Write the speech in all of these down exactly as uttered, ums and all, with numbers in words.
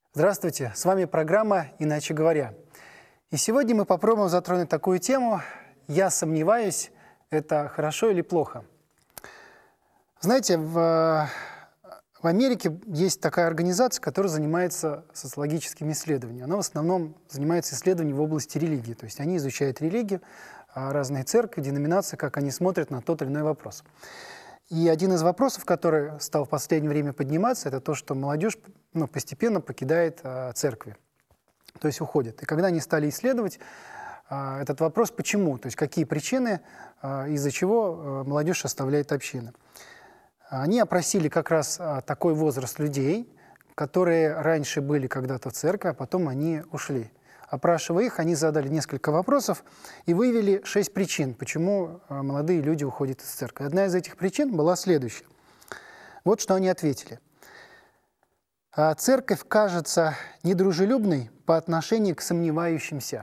Здравствуйте, с вами программа «Иначе говоря». И сегодня мы попробуем затронуть такую тему «Я сомневаюсь, это хорошо или плохо?». Знаете, в, в Америке есть такая организация, которая занимается социологическими исследованиями. Она в основном занимается исследованием в области религии. То есть они изучают религию, разные церкви, деноминации, как они смотрят на тот или иной вопрос. И один из вопросов, который стал в последнее время подниматься, это то, что молодежь ну, постепенно покидает а, церкви, то есть уходит. И когда они стали исследовать а, этот вопрос, почему, то есть какие причины, а, из-за чего а, молодежь оставляет общины, они опросили как раз а, такой возраст людей, которые раньше были когда-то в церкви, а потом они ушли. Опрашивая их, они задали несколько вопросов и выявили шесть причин, почему молодые люди уходят из церкви. Одна из этих причин была следующая. Вот что они ответили. Церковь кажется недружелюбной по отношению к сомневающимся.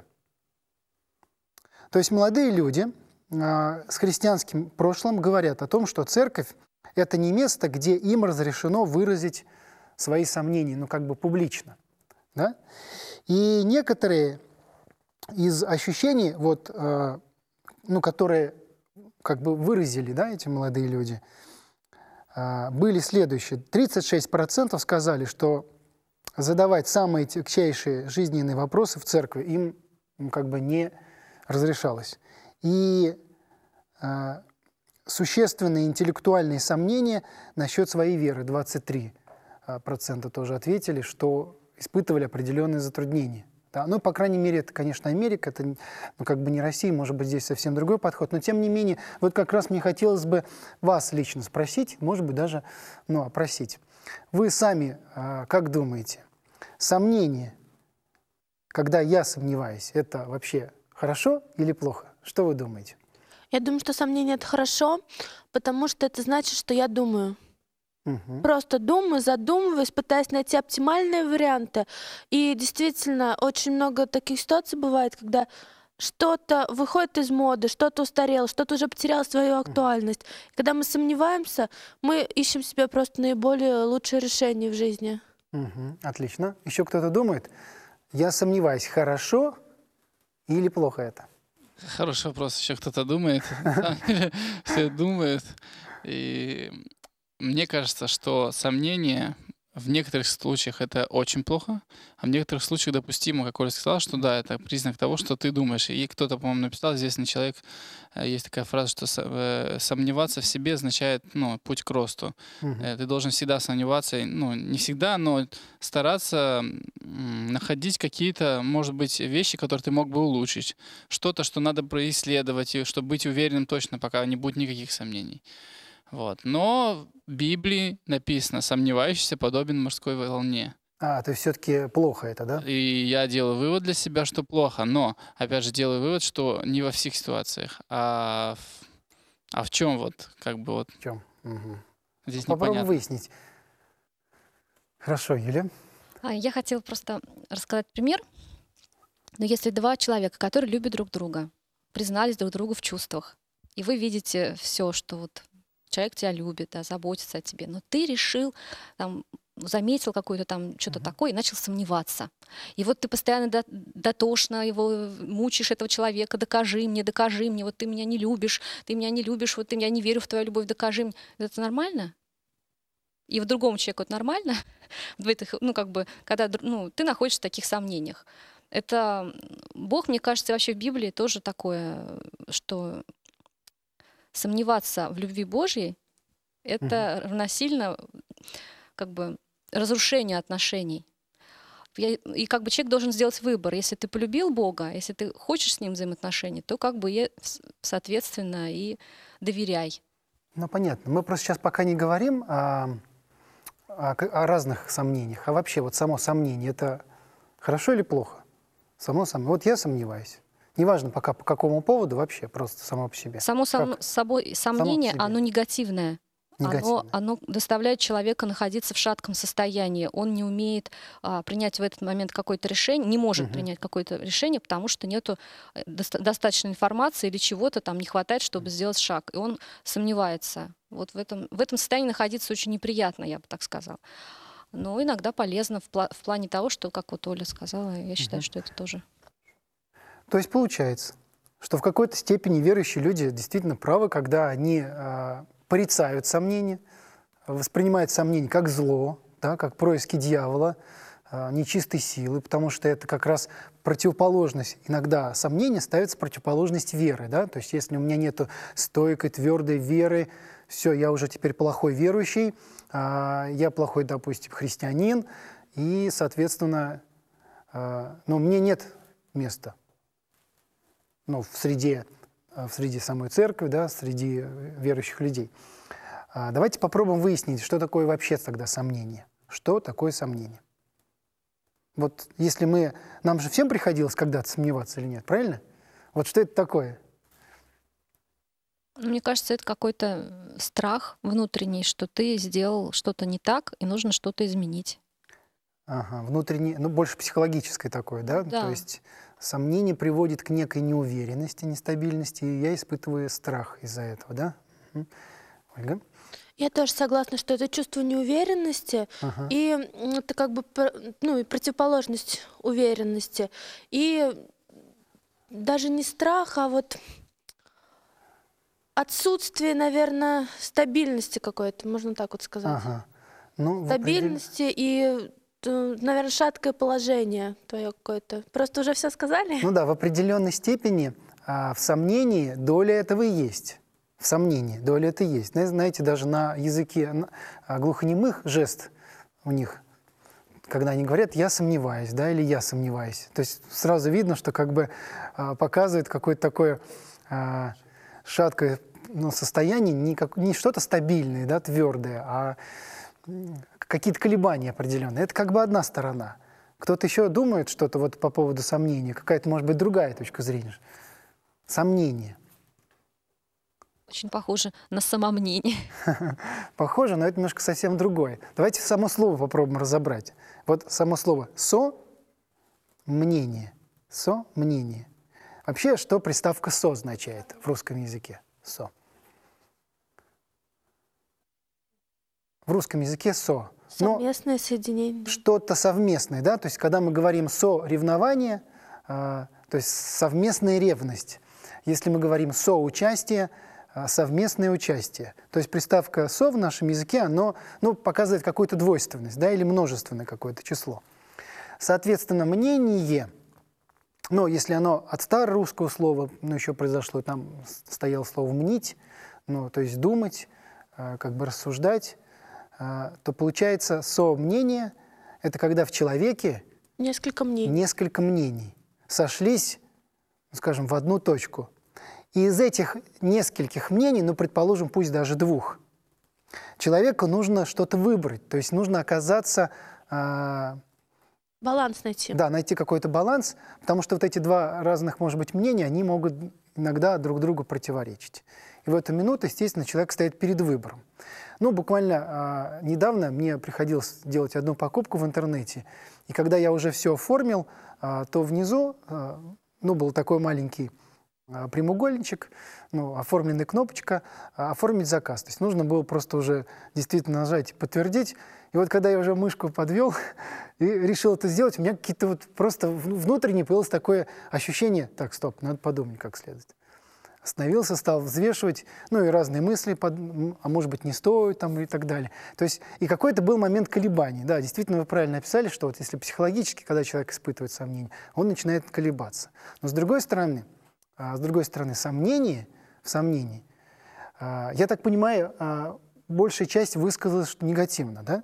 То есть молодые люди с христианским прошлым говорят о том, что церковь – это не место, где им разрешено выразить свои сомнения, ну как бы публично. Да? И некоторые из ощущений, вот, э, ну, которые как бы выразили, да, эти молодые люди, э, были следующие. тридцать шесть процентов сказали, что задавать самые тягчайшие жизненные вопросы в церкви им ну, как бы не разрешалось. И э, существенные интеллектуальные сомнения насчет своей веры, двадцать три процента тоже ответили, что испытывали определенные затруднения. Да? Ну, по крайней мере, это, конечно, Америка, это ну, как бы не Россия, может быть, здесь совсем другой подход, но тем не менее, вот как раз мне хотелось бы вас лично спросить, может быть, даже ну, опросить. Вы сами э, как думаете, сомнение, когда я сомневаюсь, это вообще хорошо или плохо? Что вы думаете? Я думаю, что сомнение — это хорошо, потому что это значит, что я думаю. Угу. Просто думаю, задумываюсь, пытаюсь найти оптимальные варианты. И действительно, очень много таких ситуаций бывает, когда что-то выходит из моды, что-то устарело, что-то уже потеряло свою актуальность. Когда мы сомневаемся, мы ищем себе просто наиболее лучшее решение в жизни. Угу. Отлично. Еще кто-то думает? Я сомневаюсь, хорошо или плохо это? Хороший вопрос. Еще кто-то думает. Все думают. И мне кажется, что сомнение в некоторых случаях это очень плохо, а в некоторых случаях допустимо, как Оля сказала, что да, это признак того, что ты думаешь. И кто-то, по-моему, написал, известный человек, есть такая фраза, что сомневаться в себе означает ну, путь к росту. Угу. Ты должен всегда сомневаться, ну, не всегда, но стараться находить какие-то, может быть, вещи, которые ты мог бы улучшить. Что-то, что надо происследовать, и чтобы быть уверенным точно, пока не будет никаких сомнений. Вот. Но в Библии написано: сомневающийся подобен морской волне. А, то есть все-таки плохо это, да? И я делаю вывод для себя, что плохо. Но, опять же, делаю вывод, что не во всех ситуациях. А в, а в чем вот, как бы вот... В чем? Угу. Здесь Попробуем непонятно. выяснить. Хорошо, Юля. Я хотела просто рассказать пример. Но если два человека, которые любят друг друга, признались друг другу в чувствах, и вы видите все, что вот человек тебя любит, да, заботится о тебе, но ты решил, там, заметил какое-то там что-то uh-huh. такое и начал сомневаться. И вот ты постоянно до- дотошно его мучаешь, этого человека: докажи мне, докажи мне, вот ты меня не любишь, ты меня не любишь, вот ты меня не верю в твою любовь, докажи мне. Это нормально? И в другом человеку это нормально? В этих, ну, как бы, когда ну, ты находишься в таких сомнениях. Это Бог, мне кажется, вообще в Библии тоже такое, что сомневаться в любви Божьей — это угу. равносильно как бы разрушению отношений. И как бы человек должен сделать выбор. Если ты полюбил Бога, если ты хочешь с Ним взаимоотношений, то как бы и, соответственно, и доверяй. Ну, понятно. Мы просто сейчас пока не говорим о, о, о разных сомнениях, а вообще вот само сомнение — это хорошо или плохо? Само сомнение. Вот я сомневаюсь. Неважно пока по какому поводу, вообще просто само по себе. Само сам, собой, сомнение, само оно негативное. Негативное. Оно, оно доставляет человека находиться в шатком состоянии. Он не умеет а, принять в этот момент какое-то решение, не может uh-huh. принять какое-то решение, потому что нету доста- достаточной информации или чего-то там не хватает, чтобы uh-huh. сделать шаг. И он сомневается. Вот в этом, в этом состоянии находиться очень неприятно, я бы так сказала. Но иногда полезно в, пла- в плане того, что, как вот Оля сказала, я считаю, Мгм. что это тоже. То есть получается, что в какой-то степени верующие люди действительно правы, когда они а, порицают сомнения, воспринимают сомнения как зло, да, как происки дьявола, а, нечистой силы, потому что это как раз противоположность. Иногда сомнения ставится в противоположность веры. Да? То есть если у меня нет стойкой, твердой веры, все, я уже теперь плохой верующий, а, я плохой, допустим, христианин, и, соответственно, а, ну, мне нет места. Ну, в среде, в среде самой церкви, да, среди верующих людей. А, давайте попробуем выяснить, что такое вообще тогда сомнение. Что такое сомнение? Вот если мы... Нам же всем приходилось когда-то сомневаться или нет, правильно? Вот что это такое? Мне кажется, это какой-то страх внутренний, что ты сделал что-то не так, и нужно что-то изменить. Ага, внутреннее, ну, больше психологическое такое, да? Да. То есть сомнение приводит к некой неуверенности, нестабильности, и я испытываю страх из-за этого, да? Мгм. Ольга? Я тоже согласна, что это чувство неуверенности, Ага. и м, это как бы пр- ну, и противоположность уверенности. И даже не страх, а вот отсутствие, наверное, стабильности какой-то, можно так вот сказать. Ага. Ну, в определен- Стабильности и, наверное, шаткое положение твое какое-то. Просто уже все сказали? Ну да, в определенной степени а, в сомнении доля этого и есть. В сомнении доля это есть. Зна- Знаете, даже на языке н- а, глухонемых жест у них, когда они говорят «я сомневаюсь», да, или «я сомневаюсь». То есть сразу видно, что как бы а, показывает какое-то такое а, шаткое, ну, состояние, не, как, не что-то стабильное, да, твердое, а м, какие-то колебания определенные. Это как бы одна сторона. Кто-то еще думает что-то вот по поводу сомнения, какая-то, может быть, другая точка зрения. Сомнение. Очень похоже на самомнение. Похоже, но это немножко совсем другое. Давайте само слово попробуем разобрать. Вот само слово «со» — мнение. «Со» — мнение. Вообще, что приставка «со» означает в русском языке? «Со». В русском языке «со». Но Совместное соединение. да. что-то совместное, да? То есть, когда мы говорим «со-ревнование», а, то есть совместная ревность. Если мы говорим «соучастие», а, совместное участие. То есть приставка «со» в нашем языке, оно, ну, показывает какую-то двойственность, да, или множественное какое-то число. Соответственно, мнение, ну, если оно от старорусского слова, ну, еще произошло, там стояло слово «мнить», ну, то есть думать, а, как бы рассуждать, а, то получается «со-мнение» — это когда в человеке Несколько мнений. несколько мнений сошлись, скажем, в одну точку. И из этих нескольких мнений, ну, предположим, пусть даже двух, человеку нужно что-то выбрать, то есть нужно оказаться, а, Баланс найти. да, найти какой-то баланс, потому что вот эти два разных, может быть, мнения, они могут иногда друг другу противоречить. И в эту минуту, естественно, человек стоит перед выбором. Ну, буквально а, недавно мне приходилось делать одну покупку в интернете, и когда я уже все оформил, а, то внизу, а, ну, был такой маленький а, прямоугольничек, ну, оформленная кнопочка, а, оформить заказ. То есть нужно было просто уже действительно нажать «Подтвердить». И вот когда я уже мышку подвел и решил это сделать, у меня какие-то вот просто внутренне появилось такое ощущение: так, стоп, надо подумать как следует. Остановился, стал взвешивать, ну и разные мысли, под, а может быть не стоит там и так далее. То есть и какой-то был момент колебаний. Да, действительно, вы правильно описали, что вот если психологически, когда человек испытывает сомнения, он начинает колебаться. Но с другой стороны, а, с другой стороны, сомнение в сомнении, а, я так понимаю, а, большая часть высказалась что негативно, да?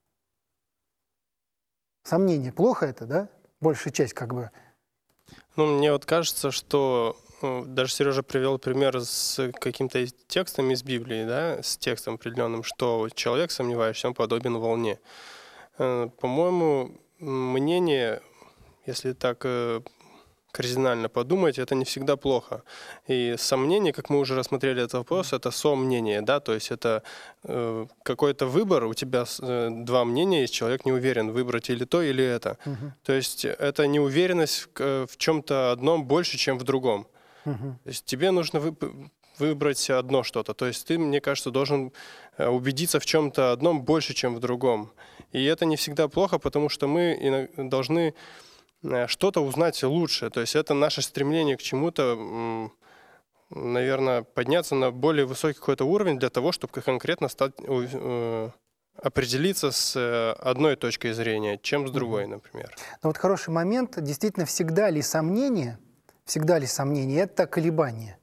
Сомнение плохо это, да? Большая часть как бы. Ну, мне вот кажется, что ну, даже Сережа привел пример с каким-то текстом из Библии, да, с текстом определенным, что человек, сомневающийся, он подобен волне. Э, По-моему, мнение, если так э, кардинально подумать, это не всегда плохо. И сомнение, как мы уже рассмотрели этот вопрос, это сомнение, да, то есть это э, какой-то выбор, у тебя э, два мнения, и человек не уверен, выбрать или то, или это. Мгм. То есть это неуверенность в, в чем-то одном больше, чем в другом. Мгм. То есть тебе нужно вып- выбрать одно что-то. То есть ты, мне кажется, должен э, убедиться в чем-то одном больше, чем в другом. И это не всегда плохо, потому что мы иног- должны э, что-то узнать лучше. То есть это наше стремление к чему-то, наверное, подняться на более высокий какой-то уровень для того, чтобы конкретно стать, э, определиться с э, одной точкой зрения, чем с другой, например. Но вот хороший момент, действительно, всегда ли сомнение, всегда ли сомнение – это колебание?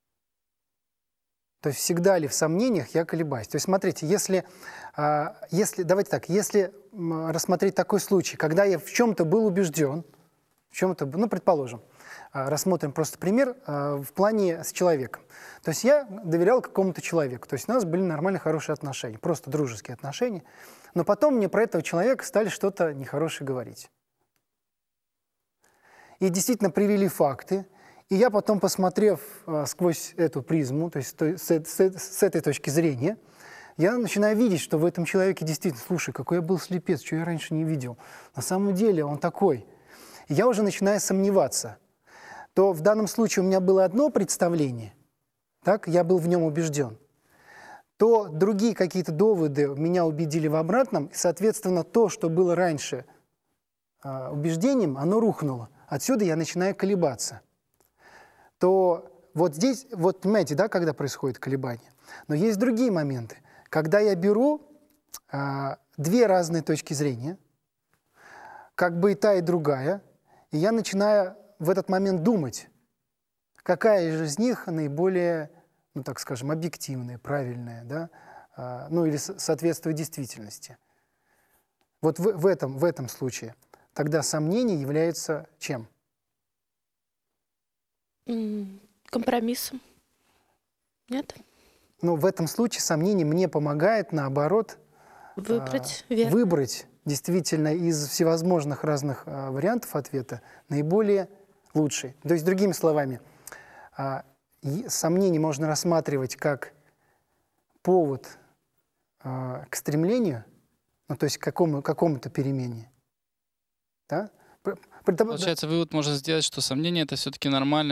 То есть всегда ли в сомнениях я колебаюсь? То есть смотрите, если, а, если давайте так, если м, рассмотреть такой случай, когда я в чем-то был убежден, в чем-то, ну, предположим, а, рассмотрим просто пример а, в плане с человеком. То есть я доверял какому-то человеку, то есть у нас были нормальные, хорошие отношения, просто дружеские отношения, но потом мне про этого человека стали что-то нехорошее говорить. И действительно привели факты, и я потом, посмотрев а, сквозь эту призму, то есть то, с, с, с этой точки зрения, я начинаю видеть, что в этом человеке действительно, слушай, какой я был слепец, что я раньше не видел. На самом деле он такой. И я уже начинаю сомневаться. То в данном случае у меня было одно представление, так, я был в нем убежден, то другие какие-то доводы меня убедили в обратном, и, соответственно, то, что было раньше э, убеждением, оно рухнуло. Отсюда я начинаю колебаться. То вот здесь, вот понимаете, да, когда происходит колебание. Но есть другие моменты. Когда я беру э, две разные точки зрения, как бы и та, и другая, и я начинаю в этот момент думать, какая же из них наиболее, ну так скажем, объективная, правильная, да, э, ну или со- соответствует действительности. Вот в, в, этом, в этом случае тогда сомнение является чем? М, Компромиссом. Нет? Ну, в этом случае сомнение мне помогает, наоборот, Выбрать а, верно. выбрать действительно из всевозможных разных а, вариантов ответа наиболее лучший. То есть, другими словами, а, и- сомнение можно рассматривать как повод а, к стремлению, ну, то есть к какому, какому-то перемене. Да? При- при том- Получается, вывод можно сделать, что сомнение — это все-таки нормально.